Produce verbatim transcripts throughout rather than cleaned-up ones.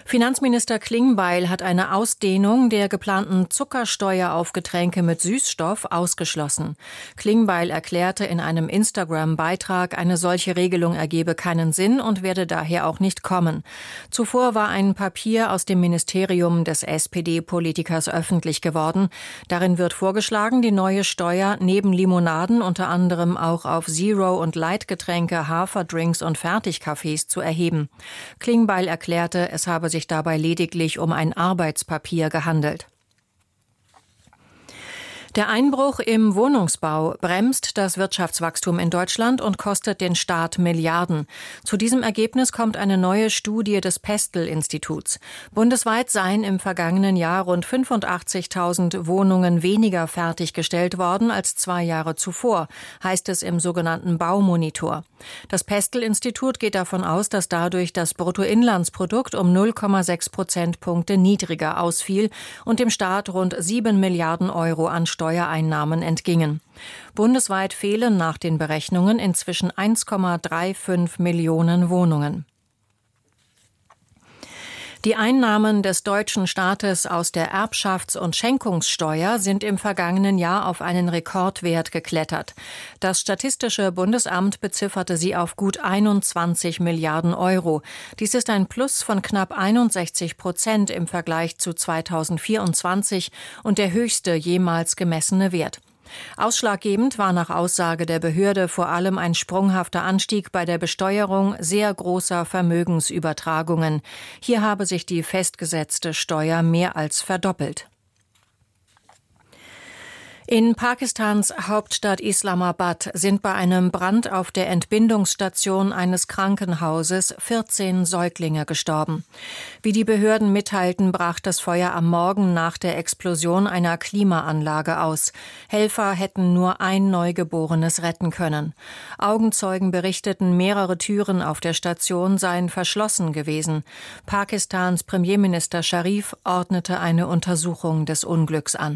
Finanzminister Klingbeil hat eine Ausdehnung der geplanten Zuckersteuer auf Getränke mit Süßstoff ausgeschlossen. Klingbeil erklärte in einem Instagram-Beitrag, eine solche Regelung ergebe keinen Sinn und werde daher auch nicht kommen. Zuvor war ein Papier aus dem Ministerium des S P D-Politikers öffentlich geworden. Darin wird vorgeschlagen, die neue Steuer neben Limonaden unter anderem auch auf Zero- und Light-Getränke, Haferdrinks und Fertigkaffees zu erheben. Klingbeil erklärte, es habe sich dabei lediglich um ein Arbeitspapier gehandelt. Der Einbruch im Wohnungsbau bremst das Wirtschaftswachstum in Deutschland und kostet den Staat Milliarden. Zu diesem Ergebnis kommt eine neue Studie des Pestel-Instituts. Bundesweit seien im vergangenen Jahr rund fünfundachtzigtausend Wohnungen weniger fertiggestellt worden als zwei Jahre zuvor, heißt es im sogenannten Baumonitor. Das Pestel-Institut geht davon aus, dass dadurch das Bruttoinlandsprodukt um null Komma sechs Prozentpunkte niedriger ausfiel und dem Staat rund sieben Milliarden Euro an Steuereinnahmen entgingen. Bundesweit fehlen nach den Berechnungen inzwischen eins Komma fünfunddreißig Millionen Wohnungen. Die Einnahmen des deutschen Staates aus der Erbschafts- und Schenkungssteuer sind im vergangenen Jahr auf einen Rekordwert geklettert. Das Statistische Bundesamt bezifferte sie auf gut einundzwanzig Milliarden Euro. Dies ist ein Plus von knapp einundsechzig Prozent im Vergleich zu zweitausendvierundzwanzig und der höchste jemals gemessene Wert. Ausschlaggebend war nach Aussage der Behörde vor allem ein sprunghafter Anstieg bei der Besteuerung sehr großer Vermögensübertragungen. Hier habe sich die festgesetzte Steuer mehr als verdoppelt. In Pakistans Hauptstadt Islamabad sind bei einem Brand auf der Entbindungsstation eines Krankenhauses vierzehn Säuglinge gestorben. Wie die Behörden mitteilten, brach das Feuer am Morgen nach der Explosion einer Klimaanlage aus. Helfer hätten nur ein Neugeborenes retten können. Augenzeugen berichteten, mehrere Türen auf der Station seien verschlossen gewesen. Pakistans Premierminister Sharif ordnete eine Untersuchung des Unglücks an.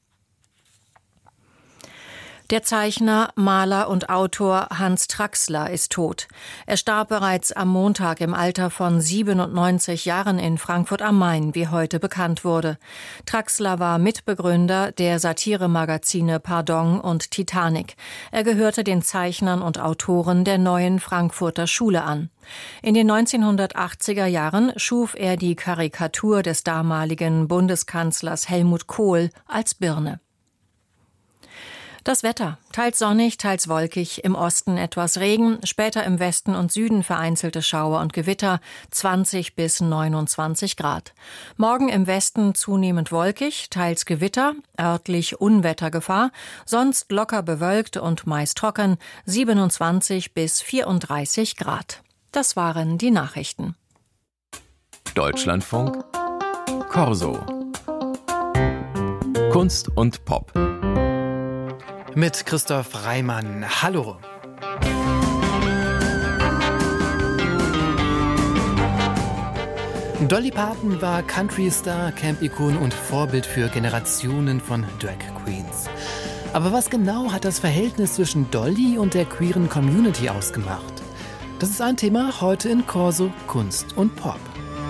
Der Zeichner, Maler und Autor Hans Traxler ist tot. Er starb bereits am Montag im Alter von siebenundneunzig Jahren in Frankfurt am Main, wie heute bekannt wurde. Traxler war Mitbegründer der Satiremagazine Pardon und Titanic. Er gehörte den Zeichnern und Autoren der Neuen Frankfurter Schule an. In den neunzehnhundertachtziger Jahren schuf er die Karikatur des damaligen Bundeskanzlers Helmut Kohl als Birne. Das Wetter. Teils sonnig, teils wolkig, im Osten etwas Regen, später im Westen und Süden vereinzelte Schauer und Gewitter, zwanzig bis neunundzwanzig Grad. Morgen im Westen zunehmend wolkig, teils Gewitter, örtlich Unwettergefahr, sonst locker bewölkt und meist trocken, siebenundzwanzig bis vierunddreißig Grad. Das waren die Nachrichten. Deutschlandfunk Corso. Kunst und Pop. Mit Christoph Reimann. Hallo. Dolly Parton war Country-Star, Camp-Ikon und Vorbild für Generationen von Drag Queens. Aber was genau hat das Verhältnis zwischen Dolly und der queeren Community ausgemacht? Das ist ein Thema heute in Corso Kunst und Pop.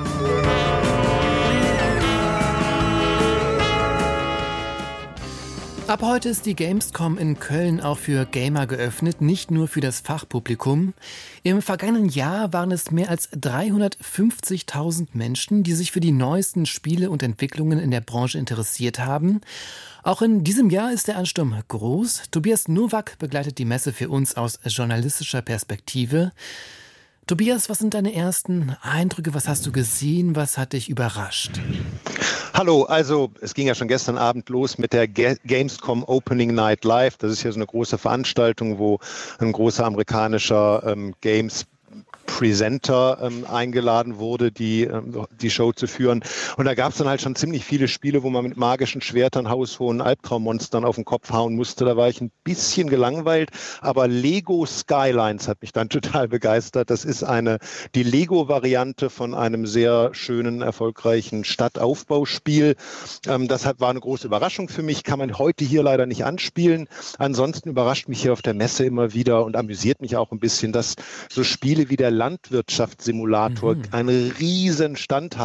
Ab heute ist die Gamescom in Köln auch für Gamer geöffnet, nicht nur für das Fachpublikum. Im vergangenen Jahr waren es mehr als dreihundertfünfzigtausend Menschen, die sich für die neuesten Spiele und Entwicklungen in der Branche interessiert haben. Auch in diesem Jahr ist der Ansturm groß. Tobias Nowak begleitet die Messe für uns aus journalistischer Perspektive. Tobias, was sind deine ersten Eindrücke? Was hast du gesehen? Was hat dich überrascht? Hallo, also es ging ja schon gestern Abend los mit der Gamescom Opening Night Live. Das ist ja so eine große Veranstaltung, wo ein großer amerikanischer ähm, Games Presenter ähm, eingeladen wurde, die, ähm, die Show zu führen. Und da gab es dann halt schon ziemlich viele Spiele, wo man mit magischen Schwertern, haushohen Albtraummonstern auf den Kopf hauen musste. Da war ich ein bisschen gelangweilt, aber Lego Skylines hat mich dann total begeistert. Das ist eine, die Lego-Variante von einem sehr schönen, erfolgreichen Stadtaufbauspiel. Ähm, das hat, war eine große Überraschung für mich, kann man heute hier leider nicht anspielen. Ansonsten überrascht mich hier auf der Messe immer wieder und amüsiert mich auch ein bisschen, dass so Spiele wie der Landwirtschaftssimulator mhm. einen riesen Stand haben.